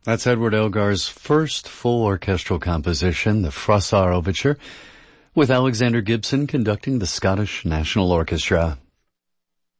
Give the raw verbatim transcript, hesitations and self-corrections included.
That's Edward Elgar's first full orchestral composition, the Froissart Overture, with Alexander Gibson conducting the Scottish National Orchestra.